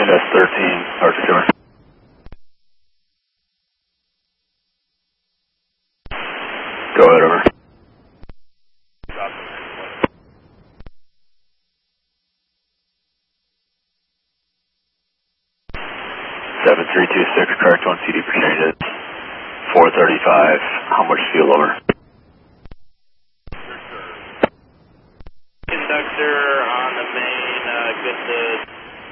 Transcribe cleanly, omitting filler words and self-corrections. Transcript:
CSS 13, Arctic over. Go ahead, over. 7326, correct 1 CD per change. 435, how much fuel over?